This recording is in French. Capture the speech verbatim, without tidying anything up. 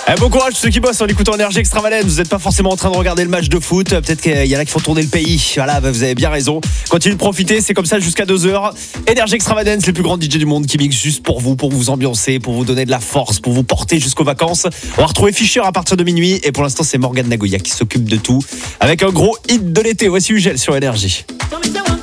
Eh, bon courage ceux qui bossent en écoutant Énergie Extravagance. Vous n'êtes pas forcément en train de regarder le match de foot. Peut-être qu'il y en a qui font tourner le pays. Voilà, bah, vous avez bien raison. Continuez de profiter, c'est comme ça jusqu'à deux heures. Énergie Extravagance, les plus grands D J du monde qui mixent juste pour vous, pour vous ambiancer, pour vous donner de la force, pour vous porter jusqu'aux vacances. On va retrouver Fischer à partir de minuit. Et pour l'instant, c'est Morgane Nagoya qui s'occupe de tout. Avec un gros hit de l'été. Voici Ugel sur Énergie.